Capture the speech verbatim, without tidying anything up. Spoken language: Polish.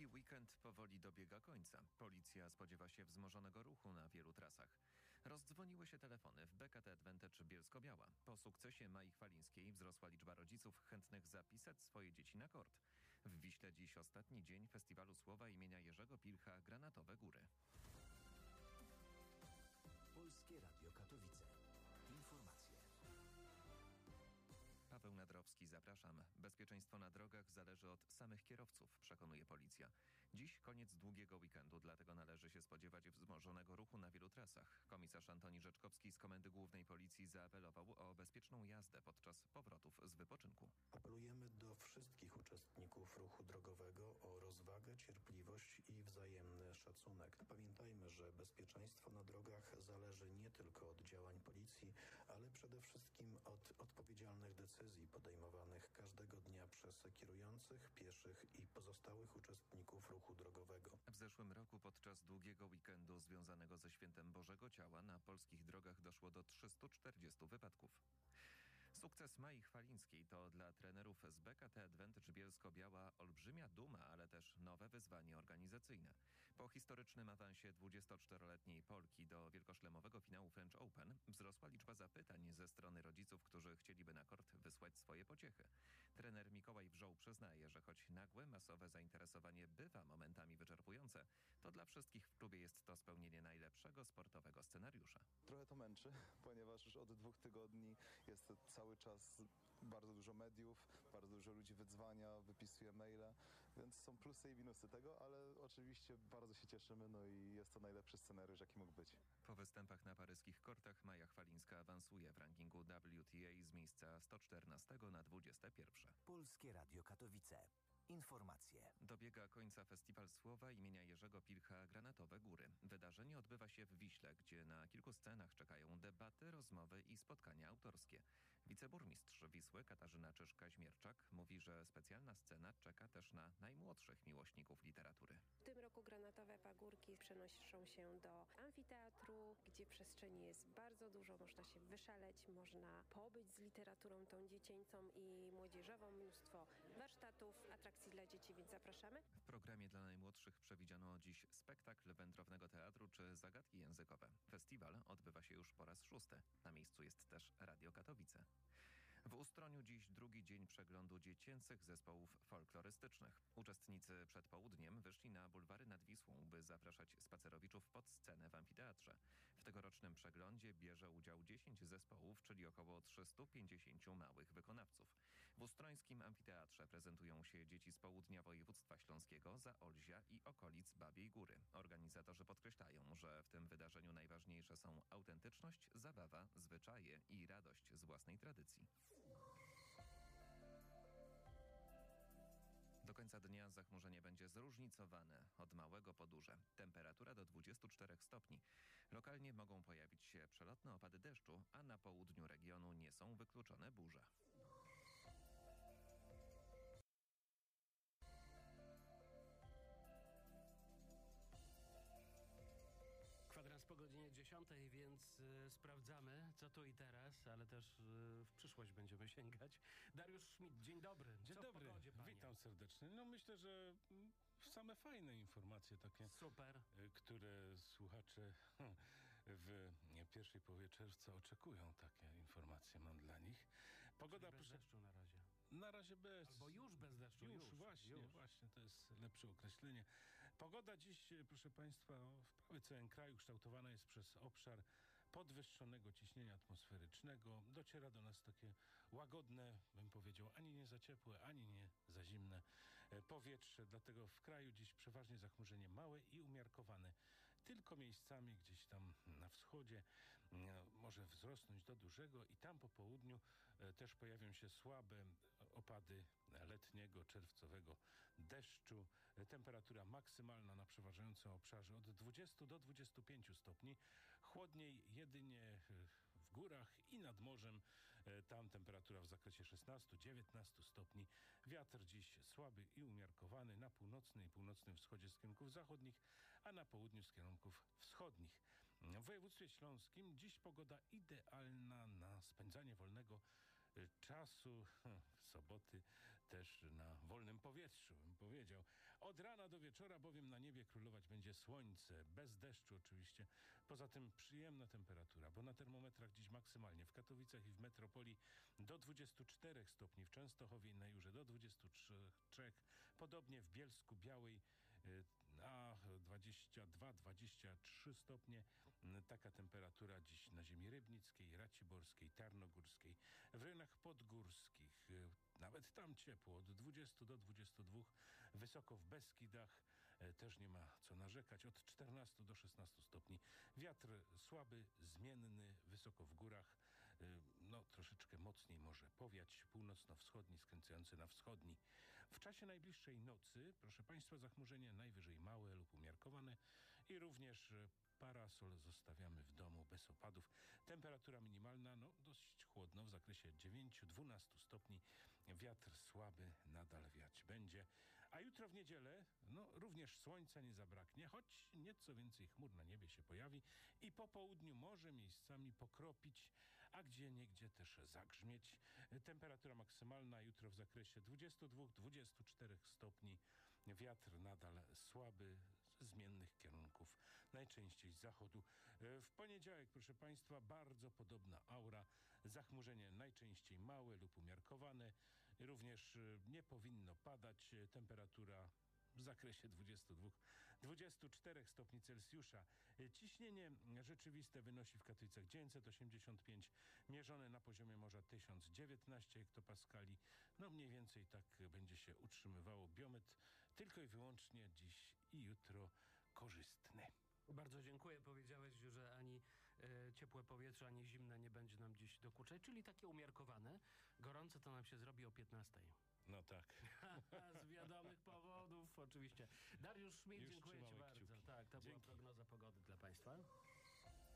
Długi weekend powoli dobiega końca. Policja spodziewa się wzmożonego ruchu na wielu trasach. Rozdzwoniły się telefony w B K T Advantage Bielsko-Biała. Po sukcesie Mai Chwalińskiej wzrosła liczba rodziców chętnych zapisać swoje dzieci na kort. W Wiśle dziś ostatni dzień Festiwalu Słowa imienia Jerzego Pilcha Granatowe Góry. Polskie Radio Katowice. Informacje. Paweł Nadrowski, zapraszam. Bezpieczeństwo na drogach zależy od samych kierowców, przekonuje policja. Dziś koniec długiego weekendu, dlatego należy się spodziewać wzmożonego ruchu na wielu trasach. Komisarz Antoni Rzeczkowski z Komendy Głównej Policji zaapelował o bezpieczną jazdę podczas powrotów z wypoczynku. Apelujemy do wszystkich uczestników ruchu drogowego o rozwagę, cierpliwość i wzajemny szacunek. Pamiętajmy, że bezpieczeństwo na drogach zależy nie tylko od działań policji, ale przede wszystkim od odpowiedzialnych decyzji podejmowanych każdego dnia przez kierujących, pieszych i pozostałych uczestników ruchu drogowego. W zeszłym roku podczas długiego weekendu związanego ze Świętem Bożego Ciała na polskich drogach doszło do trzystu czterdziestu wypadków. Sukces Mai Chwalińskiej to dla trenerów z B K T Advantage Bielsko-Biała olbrzymia duma, ale też nowe wyzwanie organizacyjne. Po historycznym awansie dwudziestoczteroletniej Polki do wielkoszlemowego finału French Open wzrosła liczba zapytań ze strony rodziców, którzy chcieliby na kort wysłać swoje pociechy. Trener Mikołaj Wrzoł przyznaje, że choć nagłe, masowe zainteresowanie bywa momentami wyczerpujące, to dla wszystkich w klubie jest to spełnienie najlepszego sportowego scenariusza. Trochę to męczy, ponieważ już od dwóch tygodni jest to cały czas bardzo dużo mediów, bardzo dużo ludzi wydzwania, wypisuje maile, więc są plusy i minusy tego, ale oczywiście bardzo się cieszymy, no i jest to najlepszy scenariusz, jaki mógł być. Po występach na paryskich kortach Maja Chwalińska awansuje w rankingu W T A z miejsca sto czternastego na dwudzieste pierwsze. Polskie Radio Katowice. Informacje. Dobiega końca Festiwal Słowa imienia Jerzego Pilcha Granatowe Góry. Wydarzenie odbywa się w Wiśle, gdzie na kilku scenach czekają debaty, rozmowy i spotkania autorskie. Wiceburmistrz Wisły Katarzyna Czyszka-Zmierczak mówi, że specjalna scena czeka też na najmłodszych miłośników literatury. W tym roku Granatowe Pagórki przenoszą się do amfiteatru, gdzie przestrzeni jest bardzo dużo, można się wyszaleć, można pobyć z literaturą tą dziecięcą i młodzieżową, mnóstwo warsztatów, atrakcji dla dzieci, więc zapraszamy. W programie dla najmłodszych przewidziano dziś spektakl wędrownego teatru czy zagadki językowe. Festiwal odbywa się już po raz szósty. Na miejscu jest też Radio Katowice. W Ustroniu dziś drugi dzień przeglądu dziecięcych zespołów folklorystycznych. Uczestnicy przed południem wyszli na bulwary nad Wisłą, by zapraszać spacerowiczów pod scenę w amfiteatrze. W tegorocznym przeglądzie bierze udział dziesięć zespołów, czyli około trzystu pięćdziesięciu małych wykonawców. W ustrońskim amfiteatrze prezentują się dzieci z południa województwa śląskiego, Zaolzia i okolic Babiej Góry. Organizatorzy podkreślają, że w tym wydarzeniu najważniejsze są autentyczność, zabawa, zwyczaje i radość z własnej tradycji. Do końca dnia zachmurzenie będzie zróżnicowane od małego po duże. Temperatura do dwudziestu czterech stopni. Lokalnie mogą pojawić się przelotne opady deszczu, a na południu regionu nie są wykluczone burze. Kwadrans po godzinie dziesiątej, więc y, sprawdzamy, co tu i teraz, ale też y, w przyszłość będziemy sięgać. Dariusz Schmidt, dzień dobry. Dzień co dobry, w pogodzie, panie? Witam serdecznie. No myślę, że mm, same fajne informacje takie, Super. y, które słuchacze w pierwszej połowie czerwca oczekują. Takie informacje mam dla nich. Pogoda Czyli bez proszę, deszczu na razie. na razie bez. Albo już bez deszczu. Już, Już, właśnie, już. właśnie, to jest lepsze określenie. Pogoda dziś, proszę Państwa, w prawie całym kraju kształtowana jest przez obszar podwyższonego ciśnienia atmosferycznego. Dociera do nas takie łagodne, bym powiedział, ani nie za ciepłe, ani nie za zimne powietrze. Dlatego w kraju dziś przeważnie zachmurzenie małe i umiarkowane. Tylko miejscami gdzieś tam na wschodzie może wzrosnąć do dużego i tam po południu też pojawią się słabe opady letniego, czerwcowego deszczu. Temperatura maksymalna na przeważającym obszarze od dwudziestu do dwudziestu pięciu stopni. Chłodniej jedynie w górach i nad morzem. Tam temperatura w zakresie szesnastu do dziewiętnastu stopni. Wiatr dziś słaby i umiarkowany na północnej i północnym wschodzie z kierunków zachodnich, a na południu z kierunków wschodnich. W województwie śląskim dziś pogoda idealna na spędzanie wolnego czasu, w soboty też na wolnym powietrzu, bym powiedział. Od rana do wieczora bowiem na niebie królować będzie słońce, bez deszczu oczywiście. Poza tym przyjemna temperatura, bo na termometrach dziś maksymalnie w Katowicach i w metropolii do dwudziestu czterech stopni, w Częstochowie i na Jurze do dwudziestu trzech, podobnie w Bielsku Białej, a dwadzieścia dwa dwadzieścia trzy stopnie. Taka temperatura dziś na ziemi rybnickiej, raciborskiej, tarnogórskiej, w rejonach podgórskich. Nawet tam ciepło, od dwudziestu do dwudziestu dwóch. Wysoko w Beskidach też nie ma co narzekać, od czternastu do szesnastu stopni. Wiatr słaby, zmienny, wysoko w górach. No, troszeczkę mocniej może powiać, północno-wschodni, skręcający na wschodni. W czasie najbliższej nocy, proszę Państwa, zachmurzenie najwyżej małe lub umiarkowane i również parasol zostawiamy w domu bez opadów. Temperatura minimalna, no dość chłodno, w zakresie dziewięciu do dwunastu stopni. Wiatr słaby nadal wiać będzie. A jutro w niedzielę, no również słońca nie zabraknie, choć nieco więcej chmur na niebie się pojawi i po południu może miejscami pokropić, a gdzie niegdzie też zagrzmieć. Temperatura maksymalna jutro w zakresie dwudziestu dwóch do dwudziestu czterech stopni. Wiatr nadal słaby, z zmiennych kierunków, najczęściej z zachodu. W poniedziałek, proszę Państwa, bardzo podobna aura. Zachmurzenie najczęściej małe lub umiarkowane. Również nie powinno padać. Temperatura w zakresie dwudziestu dwóch do dwudziestu czterech stopni Celsjusza. Ciśnienie rzeczywiste wynosi w Katowicach dziewięćset osiemdziesiąt pięć, mierzone na poziomie morza tysiąc dziewiętnaście hektopaskali. No mniej więcej tak będzie się utrzymywało. Biometr tylko i wyłącznie dziś i jutro korzystny. Bardzo dziękuję. Powiedziałeś, że ani e, ciepłe powietrze, ani zimne nie będzie nam dziś dokuczać, czyli takie umiarkowane. Gorące to nam się zrobi o piętnastej. No tak. Z wiadomych powodów, oczywiście. Dariusz Szmid, Już dziękuję Ci trzymamy bardzo. kciuki. Tak, to Dzięki. była prognoza pogody dla Państwa.